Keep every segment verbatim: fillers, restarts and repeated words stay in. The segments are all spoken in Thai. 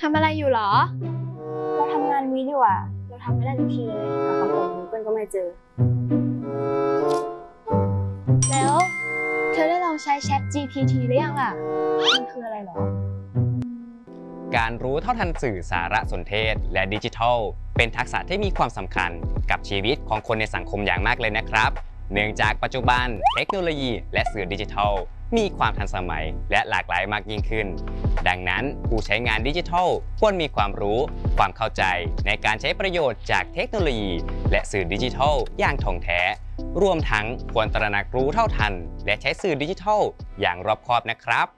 ำอะไรอยู่หรอเราทำงานวิดีโออะเราทำไม่ได้ทุกทีเลยหาคำตอบ Google ก็ไม่เจอแล้วเธอได้ลองใช้ แชท จี พี ที หรือยังล่ะมันคืออะไรหรอการรู้เท่าทันสื่อสารสนเทศและดิจิทัลเป็นทักษะที่มีความสำคัญกับชีวิตของคนในสังคมอย่างมากเลยนะครับเนื่องจากปัจจุบันเทคโนโลยีและสื่อดิจิทัลมีความทันสมัยและหลากหลายมากยิ่งขึ้นดังนั้นผู้ใช้งานดิจิทัลควรมีความรู้ความเข้าใจในการใช้ประโยชน์จากเทคโนโลยีและสื่อดิจิทัลอย่างถ่องแท้รวมทั้งควรตระหนักรู้เท่าทันและใช้สื่อดิจิทัลอย่างรอบคอบนะครับ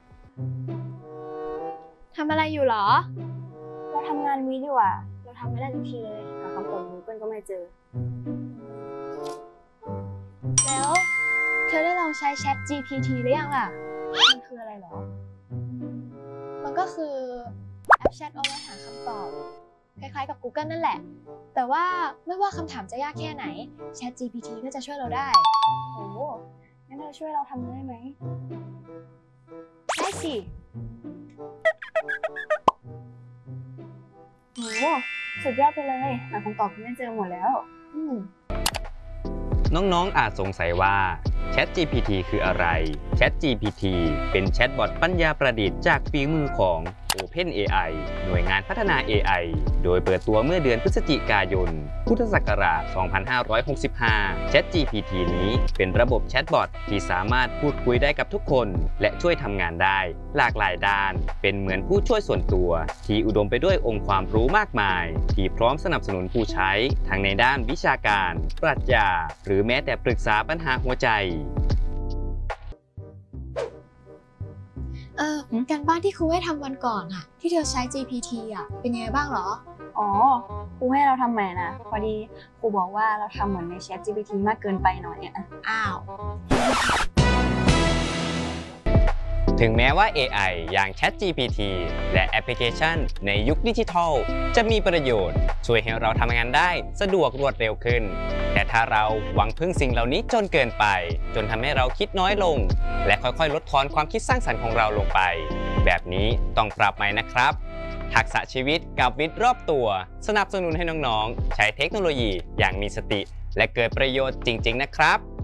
ทำอะไรอยู่หรอเราทำงานวิดีโออะเราทำไม่ได้ทุกทีเลยหาคำตอบ Google ก็ไม่เจอแล้วเธอได้ลองใช้ แชท จี พี ที หรือยังล่ะมันคืออะไรหรอมันก็คือแอปแชทเอาไว้หาคำตอบคล้ายๆกับ Google นั่นแหละแต่ว่าไม่ว่าคำถามจะยากแค่ไหน แชท จี พี ที ก็จะช่วยเราได้โอ้งั้นเธอช่วยเราทำได้ไหมได้สิโอ้สุดยอดไปเลยหาคำตอบไม่เจอหมดแล้วอืมน้องๆ อาจสงสัยว่า แชท จี พี ที คืออะไร แชท จี พี ที เป็นแชทบอทปัญญาประดิษฐ์จากฝีมือของ OpenAI หน่วยงานพัฒนา เอ ไอ โดยเปิดตัวเมื่อเดือนพฤศจิกายน พุทธศักราช สองพันห้าร้อยหกสิบห้า แชท จี พี ที นี้เป็นระบบแชทบอทที่สามารถพูดคุยได้กับทุกคนและช่วยทำงานได้หลากหลายด้าน เป็นเหมือนผู้ช่วยส่วนตัวที่อุดมไปด้วยองค์ความรู้มากมายที่พร้อมสนับสนุนผู้ใช้ทั้งในด้านวิชาการปรัชญาหรือแม้แต่ปรึกษาปัญหาหัวใจเออการบ้านที่ครูให้ทำวันก่อนอะที่เธอใช้ จี พี ที อะเป็นยังไงบ้างหรออ๋อครูให้เราทำใหม่นะพอดีครูบอกว่าเราทำเหมือนใน แชท จี พี ที มากเกินไปหน่อยเนี่ยอ้าวถึงแม้ว่า เอ ไอ อย่าง แชท จี พี ที และแอปพลิเคชันในยุคดิจิทัลจะมีประโยชน์ช่วยให้เราทำงานได้สะดวกรวดเร็วขึ้นแต่ถ้าเราหวังพึ่งสิ่งเหล่านี้จนเกินไปจนทำให้เราคิดน้อยลงและค่อยๆลดทอนความคิดสร้างสรรค์ของเราลงไปแบบนี้ต้องปรับใหม่นะครับทักษะชีวิตกับวิทย์รอบตัวสนับสนุนให้น้องๆใช้เทคโนโลยีอย่างมีสติและเกิดประโยชน์จริงๆนะครับ